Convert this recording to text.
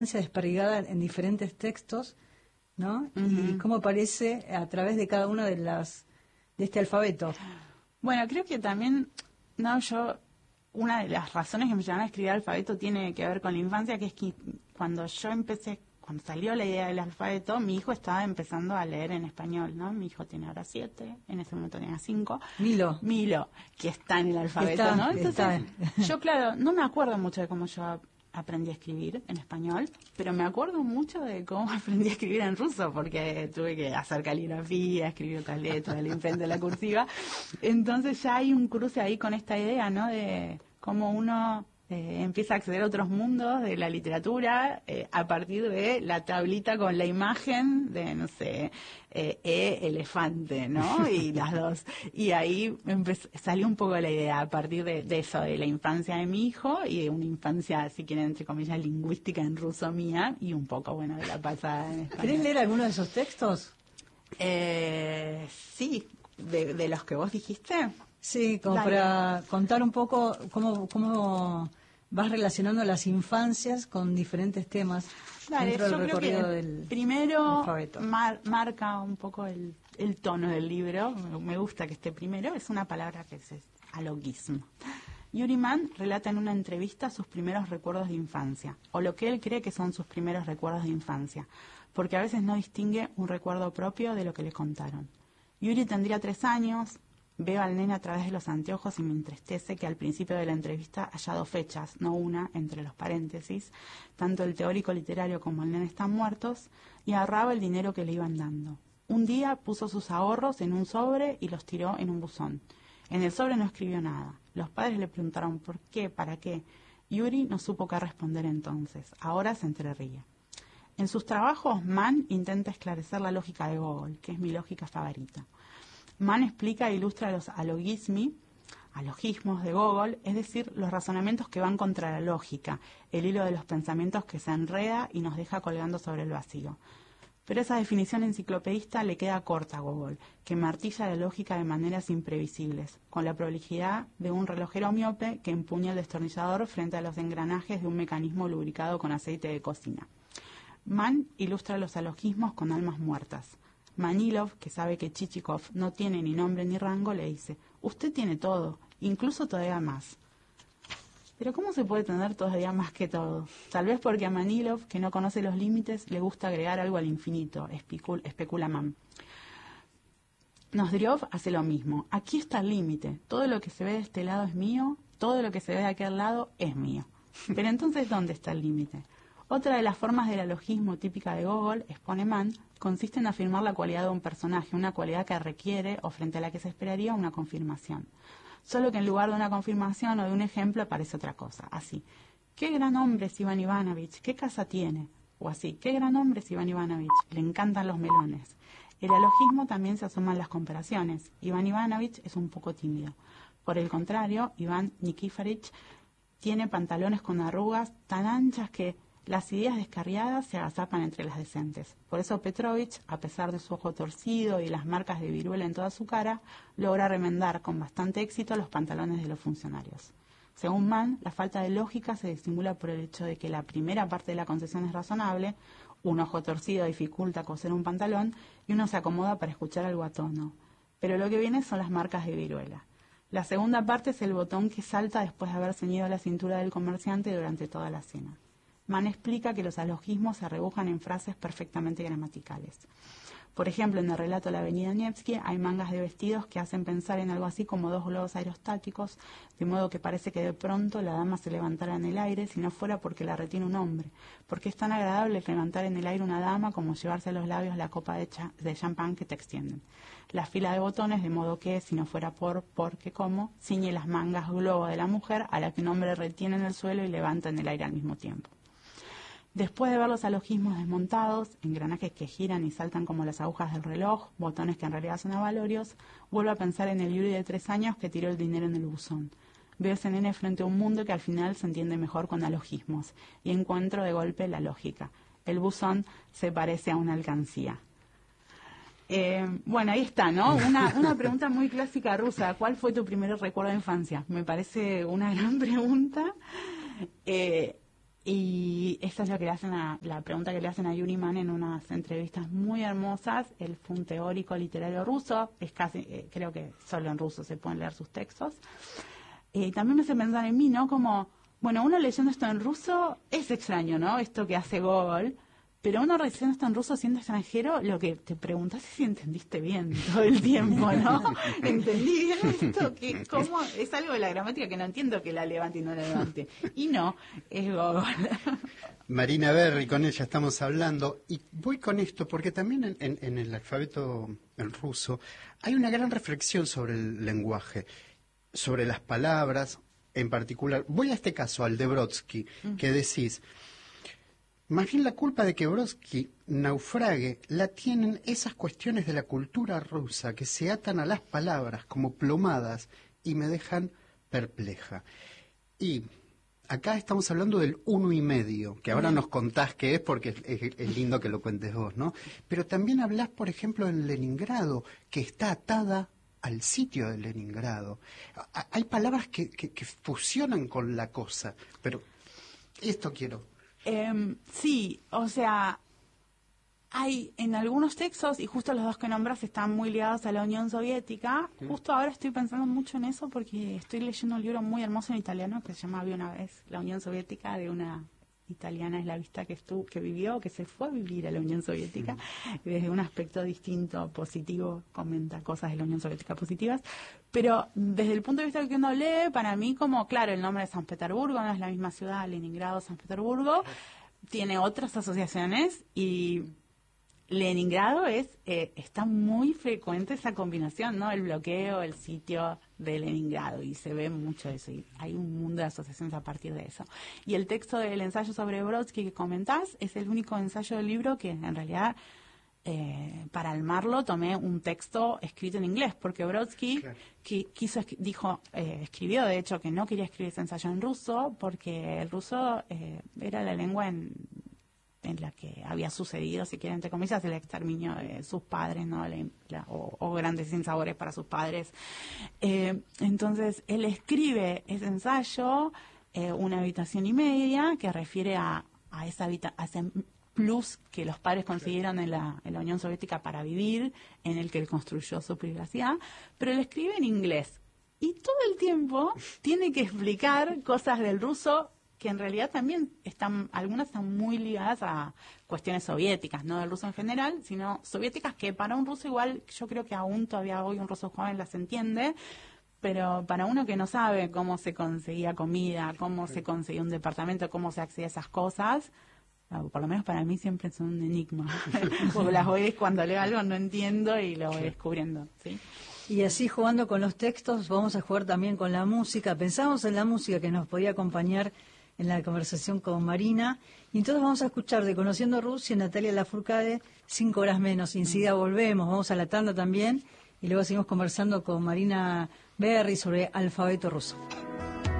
desperdigada en diferentes textos, ¿no? Y cómo aparece a través de cada una de este alfabeto. Bueno, creo que también, una de las razones que me llevaron a escribir alfabeto tiene que ver con la infancia, que es que cuando salió la idea del alfabeto, mi hijo estaba empezando a leer en español, ¿no? Mi hijo tiene ahora 7, en ese momento tenía 5. Milo, que está en el alfabeto, ¿no? Entonces, yo, claro, no me acuerdo mucho de cómo yo aprendí a escribir en español, pero me acuerdo mucho de cómo aprendí a escribir en ruso, porque tuve que hacer caligrafía, escribir otras letras, el enfrente de la cursiva. Entonces ya hay un cruce ahí con esta idea, ¿no? De cómo uno empieza a acceder a otros mundos de la literatura a partir de la tablita con la imagen de, no sé, elefante, ¿no? Y las dos. Y ahí salió un poco la idea a partir de eso, de la infancia de mi hijo y de una infancia, si quieren, entre comillas, lingüística en ruso mía y un poco, bueno, de la pasada en español. ¿Querés leer alguno de esos textos? Sí, de los que vos dijiste. Sí, como Dale. Para contar un poco cómo vas relacionando las infancias con diferentes temas. Dale, dentro del yo recorrido creo que del primero alfabeto. Marca un poco el tono del libro. Me gusta que esté primero. Es una palabra que es alogismo. Yuri Mann relata en una entrevista sus primeros recuerdos de infancia, o lo que él cree que son sus primeros recuerdos de infancia, porque a veces no distingue un recuerdo propio de lo que le contaron. Yuri tendría 3 años. Veo al nene a través de los anteojos y me entristece que al principio de la entrevista haya 2 fechas, no una, entre los paréntesis. Tanto el teórico literario como el nene están muertos, y agarraba el dinero que le iban dando. Un día puso sus ahorros en un sobre y los tiró en un buzón. En el sobre no escribió nada. Los padres le preguntaron por qué, para qué. Yuri no supo qué responder entonces. Ahora se entreríe. En sus trabajos, Mann intenta esclarecer la lógica de Gogol, que es mi lógica favorita. Mann explica e ilustra los alogismos de Gogol, es decir, los razonamientos que van contra la lógica, el hilo de los pensamientos que se enreda y nos deja colgando sobre el vacío. Pero esa definición enciclopedista le queda corta a Gogol, que martilla la lógica de maneras imprevisibles, con la prolijidad de un relojero miope que empuña el destornillador frente a los engranajes de un mecanismo lubricado con aceite de cocina. Mann ilustra los alogismos con almas muertas. Manilov, que sabe que Chichikov no tiene ni nombre ni rango, le dice: usted tiene todo, incluso todavía más. Pero ¿cómo se puede tener todavía más que todo? Tal vez porque a Manilov, que no conoce los límites, le gusta agregar algo al infinito, especula Mann. Nozdriov hace lo mismo. Aquí está el límite. Todo lo que se ve de este lado es mío, todo lo que se ve de aquel lado es mío. Pero entonces, ¿dónde está el límite? Otra de las formas del alogismo típica de Gogol, expone Mann, consiste en afirmar la cualidad de un personaje, una cualidad que requiere o frente a la que se esperaría una confirmación. Solo que en lugar de una confirmación o de un ejemplo aparece otra cosa, así: ¡qué gran hombre es Iván Ivanovich! ¿Qué casa tiene? O así: ¡qué gran hombre es Iván Ivanovich! Le encantan los melones. El alogismo también se asoma en las comparaciones. Iván Ivanovich es un poco tímido. Por el contrario, Iván Nikiforich tiene pantalones con arrugas tan anchas que las ideas descarriadas se agazapan entre las decentes. Por eso Petrovich, a pesar de su ojo torcido y las marcas de viruela en toda su cara, logra remendar con bastante éxito los pantalones de los funcionarios. Según Mann, la falta de lógica se disimula por el hecho de que la primera parte de la concesión es razonable, un ojo torcido dificulta coser un pantalón y uno se acomoda para escuchar algo a tono. Pero lo que viene son las marcas de viruela. La segunda parte es el botón que salta después de haber ceñido la cintura del comerciante durante toda la cena. Mann explica que los alogismos se rebujan en frases perfectamente gramaticales. Por ejemplo, en el relato La avenida Nevsky hay mangas de vestidos que hacen pensar en algo así como 2 globos aerostáticos, de modo que parece que de pronto la dama se levantara en el aire si no fuera porque la retiene un hombre, porque es tan agradable levantar en el aire una dama como llevarse a los labios la copa de champán que te extienden. La fila de botones, de modo que, si no fuera porque como, ciñe las mangas globo de la mujer a la que un hombre retiene en el suelo y levanta en el aire al mismo tiempo. Después de ver los alogismos desmontados, engranajes que giran y saltan como las agujas del reloj, botones que en realidad son avalorios, vuelvo a pensar en el Yuri de 3 años que tiró el dinero en el buzón. Veo ese nene frente a un mundo que al final se entiende mejor con alogismos, y encuentro de golpe la lógica. El buzón se parece a una alcancía. Bueno, ahí está, ¿no? Una pregunta muy clásica rusa. ¿Cuál fue tu primer recuerdo de infancia? Me parece una gran pregunta. Y esa es lo que le hacen la pregunta que le hacen a Yuri Mann en unas entrevistas muy hermosas. Él fue un teórico literario ruso, es casi, creo que solo en ruso se pueden leer sus textos. También me hace pensar en mí, ¿no? Como, bueno, uno leyendo esto en ruso es extraño, ¿no? Esto que hace Gogol. Pero uno leyendo esto en ruso siendo extranjero, lo que te preguntás es si entendiste bien todo el tiempo, ¿no? ¿Entendí bien esto? ¿Cómo? Es algo de la gramática que no entiendo, que la levante y no la levante. Y no, es Gogol. Marina Berry, con ella estamos hablando, y voy con esto porque también en el alfabeto en ruso hay una gran reflexión sobre el lenguaje, sobre las palabras en particular. Voy a este caso, al de Brodsky, que decís, más bien la culpa de que Brodsky naufrague la tienen esas cuestiones de la cultura rusa que se atan a las palabras como plomadas y me dejan perpleja. Y acá estamos hablando del 1,5, que ahora nos contás qué es porque es lindo que lo cuentes vos, ¿no? Pero también hablás, por ejemplo, en Leningrado, que está atada al sitio de Leningrado. Hay palabras que fusionan con la cosa, pero esto quiero. Sí, o sea, hay en algunos textos, y justo los dos que nombras están muy ligados a la Unión Soviética. Justo ahora estoy pensando mucho en eso porque estoy leyendo un libro muy hermoso en italiano que se llama Había una vez, La Unión Soviética, de una italiana eslavista que vivió, que se fue a vivir a la Unión Soviética, y desde un aspecto distinto, positivo, comenta cosas de la Unión Soviética positivas. Pero desde el punto de vista de que uno lee, para mí, como, claro, el nombre de San Petersburgo no es la misma ciudad, Leningrado, San Petersburgo, tiene otras asociaciones, y Leningrado está muy frecuente esa combinación, ¿no? El bloqueo, el sitio de Leningrado, y se ve mucho eso, y hay un mundo de asociaciones a partir de eso. Y el texto del ensayo sobre Brodsky que comentás es el único ensayo del libro que en realidad para armarlo tomé un texto escrito en inglés, porque Brodsky escribió de hecho que no quería escribir ese ensayo en ruso porque el ruso era la lengua en la que había sucedido, si quieren, entre comillas, el exterminio de sus padres, ¿no? O grandes sinsabores para sus padres. Entonces, él escribe ese ensayo, Una habitación y media, que refiere a ese plus que los padres consiguieron en la Unión Soviética para vivir, en el que él construyó su privacidad, pero él escribe en inglés. Y todo el tiempo tiene que explicar cosas del ruso que en realidad también algunas están muy ligadas a cuestiones soviéticas, no del ruso en general, sino soviéticas que para un ruso igual, yo creo que aún todavía hoy un ruso joven las entiende, pero para uno que no sabe cómo se conseguía comida, cómo se conseguía un departamento, cómo se accedía a esas cosas, por lo menos para mí siempre son un enigma. Porque las voy, cuando leo algo no entiendo y lo voy descubriendo, ¿sí? Y así, jugando con los textos, vamos a jugar también con la música. Pensamos en la música que nos podía acompañar en la conversación con Marina, y entonces vamos a escuchar de Conociendo Rusia, Natalia Lafourcade, 5 horas menos. Y enseguida volvemos, vamos a la tanda también, y luego seguimos conversando con Marina Berry sobre alfabeto ruso.